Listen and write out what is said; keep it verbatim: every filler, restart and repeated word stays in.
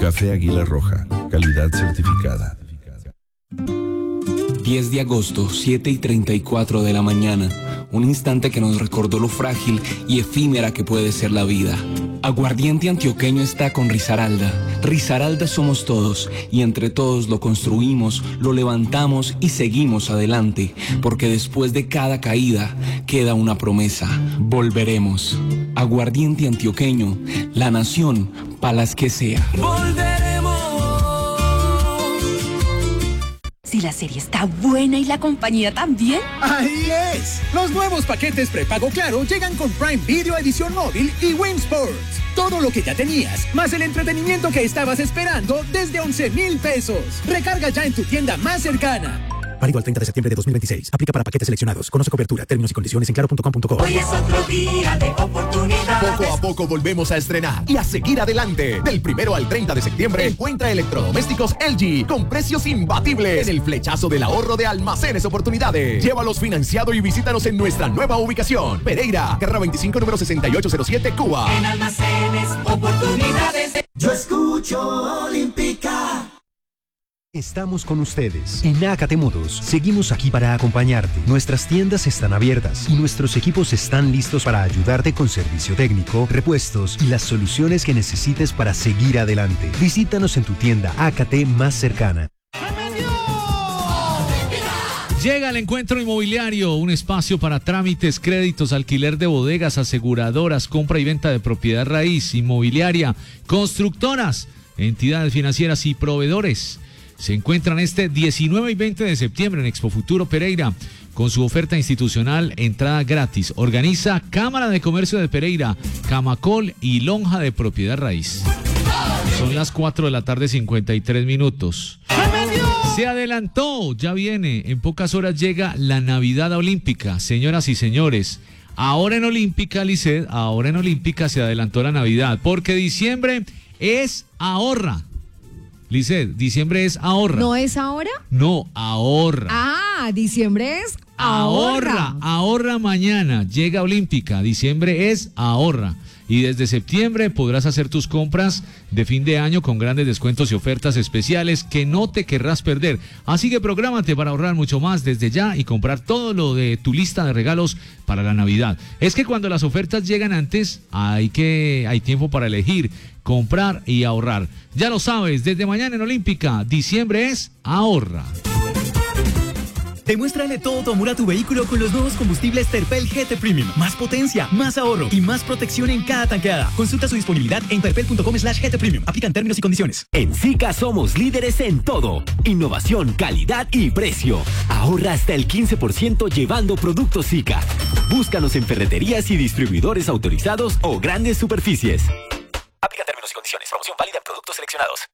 Café Águila Roja, calidad certificada. diez de agosto, siete y treinta y cuatro de la mañana. Un instante que nos recordó lo frágil y efímera que puede ser la vida. Aguardiente Antioqueño está con Risaralda. Risaralda somos todos y entre todos lo construimos, lo levantamos y seguimos adelante. Porque después de cada caída queda una promesa. Volveremos. Aguardiente Antioqueño, la nación para las que sea. Volveremos. Si la serie está buena y la compañía también. ¡Ahí es! Los nuevos paquetes prepago Claro llegan con Prime Video Edición Móvil y Win Sports. Todo lo que ya tenías, más el entretenimiento que estabas esperando desde once mil pesos. Recarga ya en tu tienda más cercana. Válido al treinta de septiembre de dos mil veintiséis. Aplica para paquetes seleccionados. Conoce cobertura, términos y condiciones en claro punto com punto co. Hoy es otro día de oportunidades. Poco a poco volvemos a estrenar y a seguir adelante. Del primero al treinta de septiembre encuentra electrodomésticos L G con precios imbatibles en el flechazo del ahorro de Almacenes Oportunidades. Llévalos financiado y visítanos en nuestra nueva ubicación. Pereira, carrera veinticinco, número sesenta y ocho cero siete, Cuba. En Almacenes Oportunidades. Yo escucho Olímpica. Estamos con ustedes. En Nácate Motos seguimos aquí para acompañarte. Nuestras tiendas están abiertas y nuestros equipos están listos para ayudarte con servicio técnico, repuestos y las soluciones que necesites para seguir adelante. Visítanos en tu tienda Nácate más cercana. Llega el Encuentro Inmobiliario, un espacio para trámites, créditos, alquiler de bodegas, aseguradoras, compra y venta de propiedad raíz, inmobiliaria, constructoras, entidades financieras y proveedores. Se encuentran este diecinueve y veinte de septiembre en Expo Futuro Pereira con su oferta institucional, entrada gratis. Organiza Cámara de Comercio de Pereira, Camacol y Lonja de Propiedad Raíz. Son las cuatro de la tarde, cincuenta y tres minutos. Se adelantó, ya viene. En pocas horas llega la Navidad Olímpica. Señoras y señores, ahora en Olímpica, Lisset, ahora en Olímpica se adelantó la Navidad, porque diciembre es ahorra. Lisset, diciembre es ahorra. ¿No es ahora? No, ahorra. Ah, diciembre es ahorra. Ahorra, ahorra mañana. Llega Olímpica, diciembre es ahorra. Y desde septiembre podrás hacer tus compras de fin de año con grandes descuentos y ofertas especiales que no te querrás perder. Así que prográmate para ahorrar mucho más desde ya y comprar todo lo de tu lista de regalos para la Navidad. Es que cuando las ofertas llegan antes, hay que hay tiempo para elegir, comprar y ahorrar. Ya lo sabes, desde mañana en Olímpica, diciembre es ahorra. Demuéstrale todo tu amor a tu vehículo con los nuevos combustibles Terpel G T Premium. Más potencia, más ahorro y más protección en cada tanqueada. Consulta su disponibilidad en terpel punto com slash G T Premium. Aplican términos y condiciones. En Sica somos líderes en todo. Innovación, calidad y precio. Ahorra hasta el quince por ciento llevando productos Sica. Búscanos en ferreterías y distribuidores autorizados o grandes superficies. Aplican términos y condiciones. Promoción válida en productos seleccionados.